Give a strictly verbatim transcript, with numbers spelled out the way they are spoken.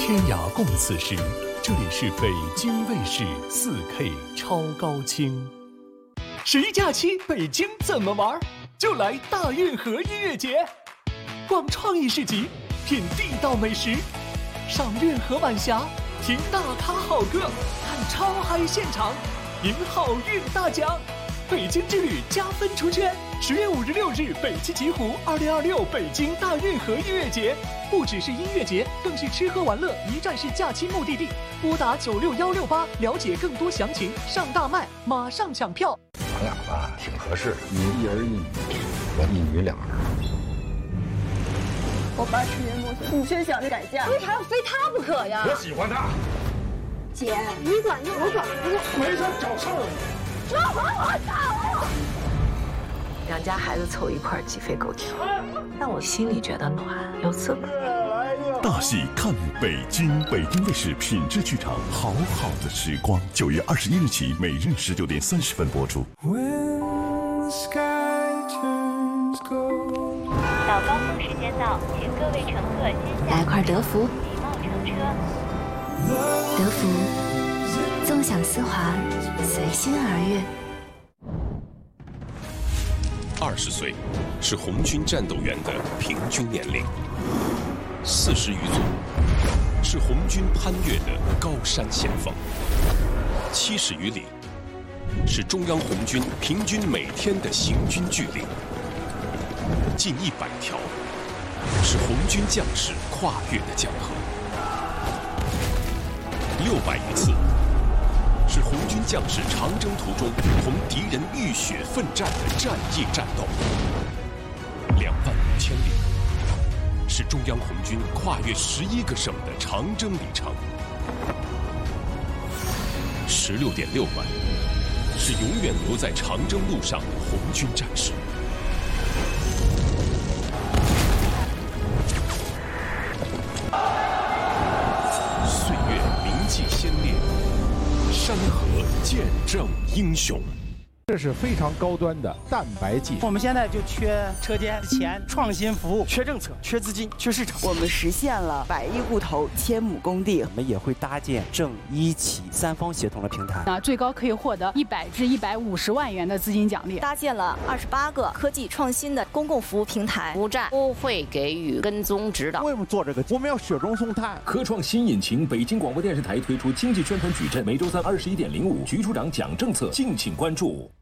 天涯共此时，这里是北京卫视 四K 超高清。十一假期北京怎么玩？就来大运河音乐节，逛创意市集，品地道美食，赏运河晚霞，听大咖好歌，看超嗨现场，赢好运大奖。北京之旅加分出圈，十月五日六日北七极湖二零二六北京大运河音乐节，不只是音乐节，更是吃喝玩乐一站式假期目的地。拨打九六幺六八了解更多详情，上大麦马上抢票。 咱俩吧挺合适，你一儿一女，我一女两儿。 我爸吃年过岁，你却想着改嫁，为啥要非他不可呀？ 我喜欢他。 姐，你管着我管不住， 没事找事儿。 说还我打！ 两家孩子凑一块鸡飞狗跳，但我心里觉得暖又刺耳。 大戏看北京，北京卫视品质剧场，好好的时光，九月二十一日起，每日十九点三十分播出。 到高峰时间到，请各位乘客先下来块德芙， 礼貌乘车。 德芙，纵享丝滑，随心而悦。 二十岁是红军战斗员的平均年龄，四十余组是红军攀越的高山险峰，七十余里是中央红军平均每天的行军距离，近一百条是红军将士跨越的江河，六百余次是红军将士长征途中同敌人浴血奋战的战役战斗，两万五千里是中央红军跨越十一个省的长征里程，十六点六万是永远留在长征路上的红军战士。岁月铭记先烈，山河见证英雄。 这是非常高端的蛋白技术。 我们现在就缺车间、钱、创新服务，缺政策、缺资金、缺市场。 我们实现了百亿户投、千亩工地。 我们也会搭建政医企三方协同的平台， 啊，最高可以获得一百至一百五十万元的资金奖励。 搭建了二十八个科技创新的公共服务平台， 服务站都会给予跟踪指导。 为什么做这个？我们要雪中送炭。 科创新引擎，北京广播电视台推出经济宣传矩阵，每周三二十一点零五，局处长讲政策，敬请关注。